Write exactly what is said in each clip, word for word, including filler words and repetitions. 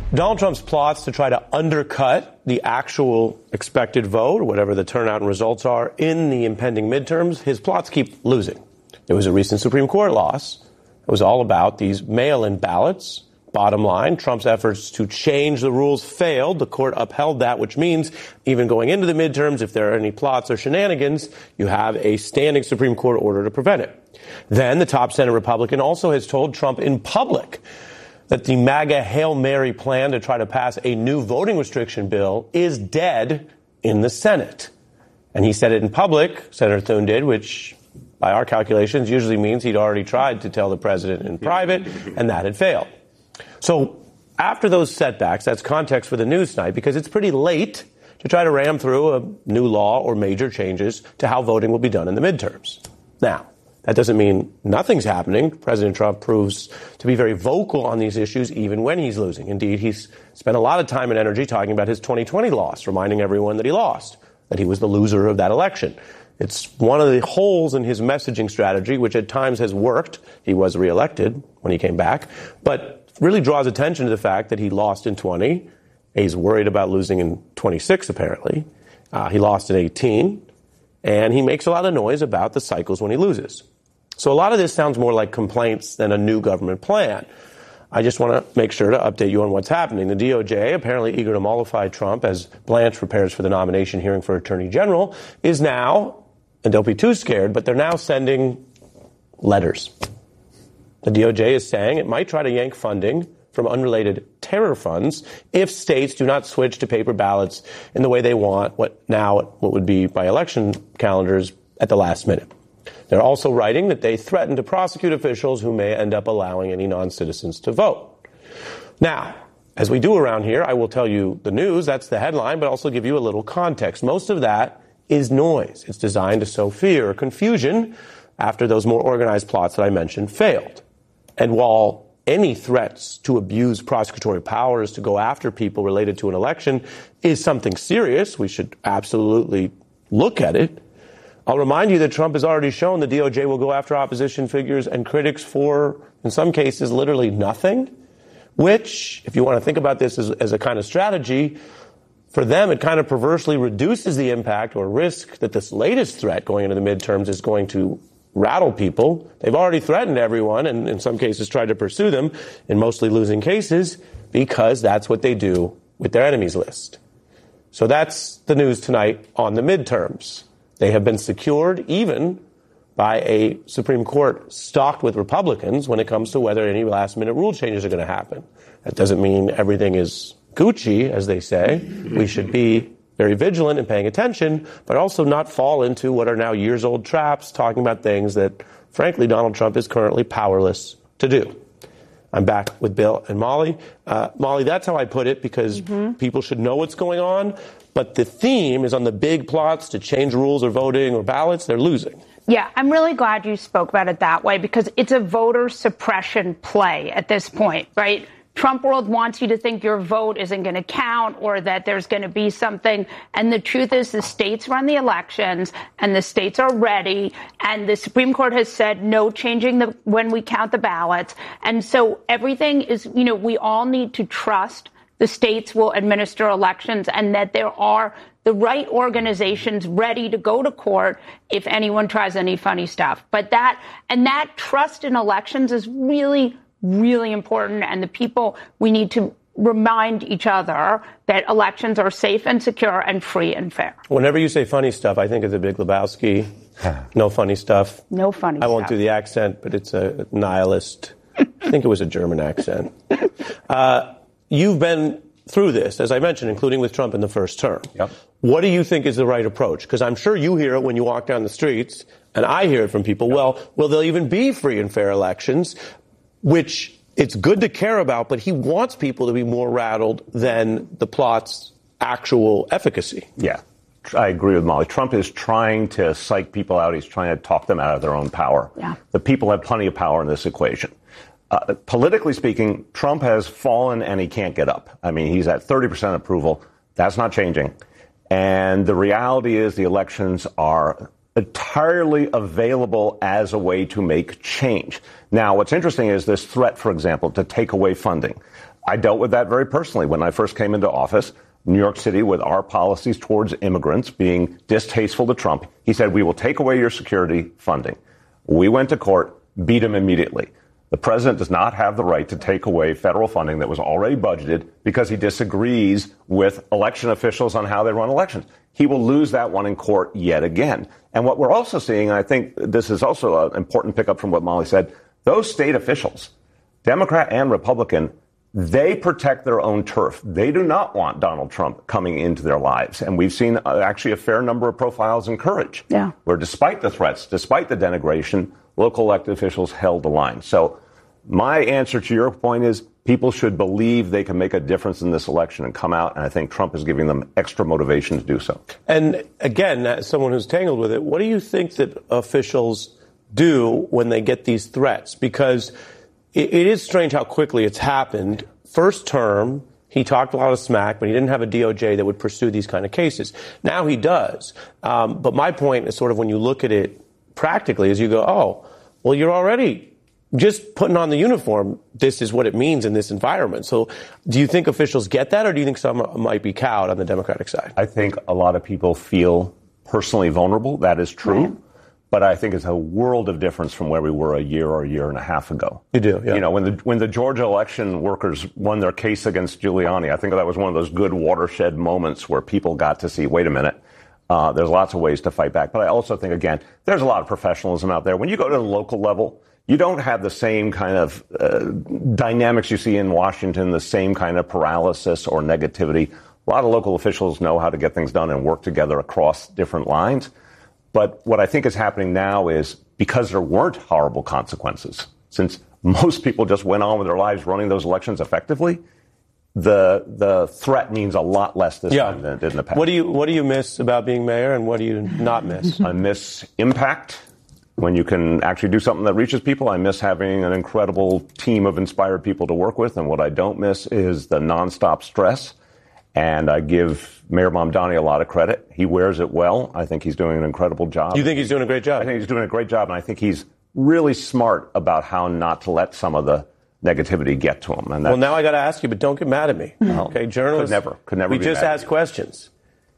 Donald Trump's plots to try to undercut the actual expected vote, or whatever the turnout and results are, in the impending midterms, his plots keep losing. There was a recent Supreme Court loss. It was all about these mail-in ballots. Bottom line, Trump's efforts to change the rules failed. The court upheld that, which means even going into the midterms, if there are any plots or shenanigans, you have a standing Supreme Court order to prevent it. Then the top Senate Republican also has told Trump in public that the MAGA Hail Mary plan to try to pass a new voting restriction bill is dead in the Senate. And he said it in public, Senator Thune did, which by our calculations usually means he'd already tried to tell the president in private, and that had failed. So after those setbacks, that's context for the news tonight, because it's pretty late to try to ram through a new law or major changes to how voting will be done in the midterms. Now, that doesn't mean nothing's happening. President Trump proves to be very vocal on these issues even when he's losing. Indeed, he's spent a lot of time and energy talking about his twenty twenty loss, reminding everyone that he lost, that he was the loser of that election. It's one of the holes in his messaging strategy, which at times has worked. He was reelected when he came back, but really draws attention to the fact that he lost in twenty. He's worried about losing in twenty-six, apparently. Uh, he lost in eighteen. And he makes a lot of noise about the cycles when he loses. So a lot of this sounds more like complaints than a new government plan. I just want to make sure to update you on what's happening. The D O J, apparently eager to mollify Trump as Blanche prepares for the nomination hearing for Attorney General, is now, and don't be too scared, but they're now sending letters. The D O J is saying it might try to yank funding from unrelated terror funds if states do not switch to paper ballots in the way they want, what now what would be by election calendars at the last minute. They're also writing that they threaten to prosecute officials who may end up allowing any non-citizens to vote. Now, as we do around here, I will tell you the news, that's the headline, but also give you a little context. Most of that is noise. It's designed to sow fear or confusion after those more organized plots that I mentioned failed. And while any threats to abuse prosecutorial powers to go after people related to an election is something serious, we should absolutely look at it. I'll remind you that Trump has already shown the D O J will go after opposition figures and critics for, in some cases, literally nothing, which, if you want to think about this as, as a kind of strategy, for them, it kind of perversely reduces the impact or risk that this latest threat going into the midterms is going to rattle people. They've already threatened everyone and in some cases tried to pursue them in mostly losing cases because that's what they do with their enemies list. So that's the news tonight on the midterms. They have been secured even by a Supreme Court stocked with Republicans when it comes to whether any last-minute rule changes are going to happen. That doesn't mean everything is Gucci, as they say. We should be very vigilant and paying attention, but also not fall into what are now years-old traps, talking about things that, frankly, Donald Trump is currently powerless to do. I'm back with Bill and Molly. Uh, Molly, that's how I put it, because mm-hmm. people should know what's going on, but the theme is on the big plots to change rules or voting or ballots. They're losing. Yeah, I'm really glad you spoke about it that way, because it's a voter suppression play at this point, right? Trump world wants you to think your vote isn't going to count or that there's going to be something. And the truth is the states run the elections and the states are ready. And the Supreme Court has said no changing the when we count the ballots. And so everything is, you know, we all need to trust the states will administer elections and that there are the right organizations ready to go to court if anyone tries any funny stuff. But that and that trust in elections is really really important, and the people, we need to remind each other that elections are safe and secure and free and fair. Whenever you say funny stuff, I think of The Big Lebowski. No funny stuff. No funny I stuff. I won't do the accent, but it's a nihilist. I think it was a German accent. Uh, you've been through this, as I mentioned, including with Trump in the first term. Yep. What do you think is the right approach? Because I'm sure you hear it when you walk down the streets, and I hear it from people. Yep. Well, will there even be free and fair elections? Which it's good to care about, but he wants people to be more rattled than the plot's actual efficacy. Yeah, I agree with Molly. Trump is trying to psych people out. He's trying to talk them out of their own power. Yeah. The people have plenty of power in this equation. Uh, politically speaking, Trump has fallen and he can't get up. I mean, he's at thirty percent approval. That's not changing. And the reality is the elections are entirely available as a way to make change. Now, what's interesting is this threat, for example, to take away funding. I dealt with that very personally when I first came into office. New York City, with our policies towards immigrants being distasteful to Trump, he said, we will take away your security funding. We went to court, beat him immediately. The president does not have the right to take away federal funding that was already budgeted because he disagrees with election officials on how they run elections. He will lose that one in court yet again. And what we're also seeing, and I think this is also an important pickup from what Molly said, those state officials, Democrat and Republican, they protect their own turf. They do not want Donald Trump coming into their lives. And we've seen uh, actually a fair number of profiles in Courage, yeah. where despite the threats, despite the denigration, local elected officials held the line. So my answer to your point is people should believe they can make a difference in this election and come out. And I think Trump is giving them extra motivation to do so. And again, as someone who's tangled with it, what do you think that officials do when they get these threats? Because it, it is strange how quickly it's happened. First term, he talked a lot of smack, but he didn't have a D O J that would pursue these kind of cases. Now he does. Um, but my point is sort of when you look at it practically is you go, oh, well, you're already just putting on the uniform. This is what it means in this environment. So do you think officials get that, or do you think some might be cowed on the Democratic side? I think a lot of people feel personally vulnerable. That is true. Right. But I think it's a world of difference from where we were a year or a year and a half ago. You do, yeah. You know, when the when the Georgia election workers won their case against Giuliani, I think that was one of those good watershed moments where people got to see, wait a minute, uh, there's lots of ways to fight back. But I also think, again, there's a lot of professionalism out there. When you go to the local level, you don't have the same kind of uh, dynamics you see in Washington, the same kind of paralysis or negativity. A lot of local officials know how to get things done and work together across different lines. But what I think is happening now is because there weren't horrible consequences, since most people just went on with their lives running those elections effectively, the the threat means a lot less this yeah. time than it did in the past. What do you what do you miss about being mayor, and what do you not miss? I miss impact. When you can actually do something that reaches people. I miss having an incredible team of inspired people to work with. And what I don't miss is the nonstop stress. And I give Mayor Mamdani a lot of credit. He wears it well. I think he's doing an incredible job. You think he's doing a great job? I think he's doing a great job. And I think he's really smart about how not to let some of the negativity get to him. And well, now I got to ask you, but don't get mad at me. No, okay, journalists. Could never, could never we be just mad asked questions.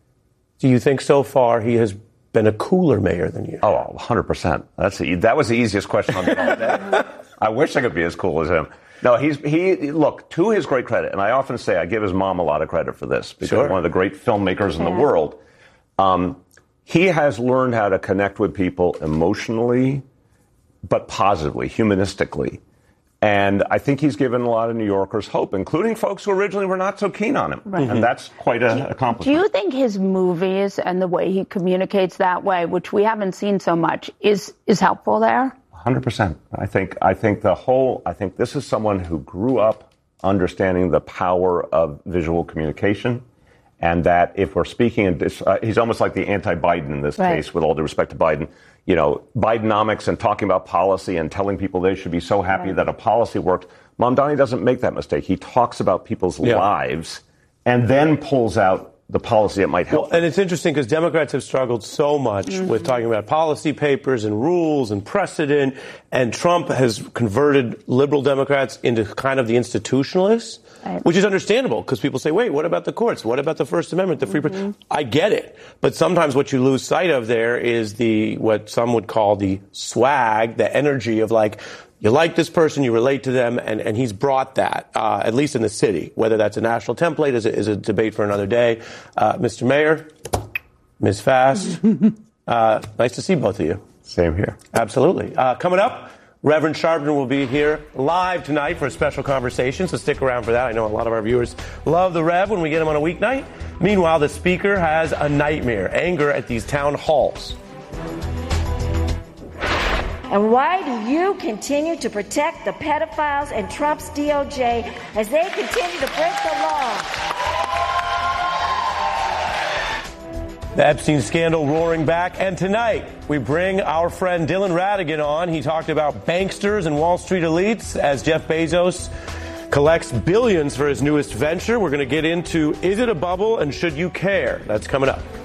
Do you think so far he has been a cooler mayor than you? Oh, one hundred percent. That's the, that was the easiest question on the all day. I wish I could be as cool as him. No, he's he. Look, to his great credit, and I often say I give his mom a lot of credit for this because sure. one of the great filmmakers in the world. Um, he has learned how to connect with people emotionally, but positively, humanistically. And I think he's given a lot of New Yorkers hope, including folks who originally were not so keen on him. Right. And that's quite an accomplishment. Do you think his movies and the way he communicates that way, which we haven't seen so much, is is helpful there? one hundred percent. I think I think the whole I think this is someone who grew up understanding the power of visual communication, and that if we're speaking in this, uh, he's almost like the anti-Biden in this right. case, with all due respect to Biden. You know, Bidenomics and talking about policy and telling people they should be so happy right. that a policy worked. Mamdani doesn't make that mistake. He talks about people's yeah. lives and then pulls out the policy that might help. Well, and it's interesting because Democrats have struggled so much mm-hmm. with talking about policy papers and rules and precedent, and Trump has converted liberal Democrats into kind of the institutionalists, right. which is understandable because people say, wait, what about the courts? What about the First Amendment, the free press? Mm-hmm. I get it. But sometimes what you lose sight of there is the what some would call the swag, the energy of like, you like this person, you relate to them, and, and he's brought that, uh, at least in the city. Whether that's a national template is a, is a debate for another day. Uh, Mister Mayor, Miz Fast, uh, nice to see both of you. Same here. Absolutely. Uh, coming up, Reverend Sharpton will be here live tonight for a special conversation, so stick around for that. I know a lot of our viewers love the Rev when we get him on a weeknight. Meanwhile, the Speaker has a nightmare, anger at these town halls. And why do you continue to protect the pedophiles and Trump's D O J as they continue to break the law? The Epstein scandal roaring back. And tonight, we bring our friend Dylan Ratigan on. He talked about banksters and Wall Street elites as Jeff Bezos collects billions for his newest venture. We're going to get into, is it a bubble and should you care? That's coming up.